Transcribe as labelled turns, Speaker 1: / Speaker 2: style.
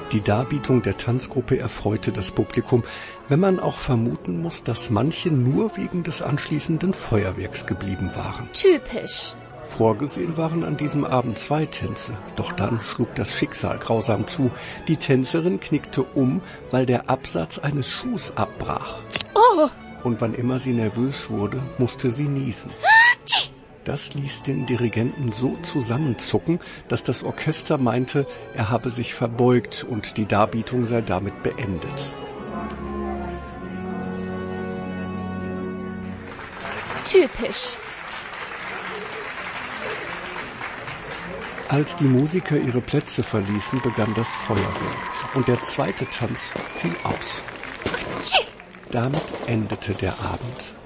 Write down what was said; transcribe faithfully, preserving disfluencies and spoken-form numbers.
Speaker 1: Die Darbietung der Tanzgruppe erfreute das Publikum, wenn man auch vermuten muss, dass manche nur wegen des anschließenden Feuerwerks geblieben waren.
Speaker 2: Typisch.
Speaker 1: Vorgesehen waren an diesem Abend zwei Tänze, doch dann schlug das Schicksal grausam zu. Die Tänzerin knickte um, weil der Absatz eines Schuhs abbrach.
Speaker 2: Oh!
Speaker 1: Und wann immer sie nervös wurde, musste sie niesen. Das ließ den Dirigenten so zusammenzucken, dass das Orchester meinte, er habe sich verbeugt und die Darbietung sei damit beendet.
Speaker 2: Typisch.
Speaker 1: Als die Musiker ihre Plätze verließen, begann das Feuerwerk und der zweite Tanz fiel aus. Damit endete der Abend.